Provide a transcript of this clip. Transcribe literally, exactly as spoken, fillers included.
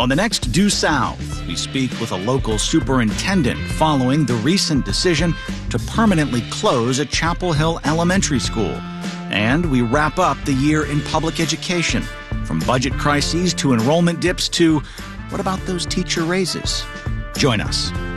On the next Due South, we speak with a local superintendent following the recent decision to permanently close a Chapel Hill elementary school. And we wrap up the year in public education, from budget crises to enrollment dips to what about those teacher raises? Join us.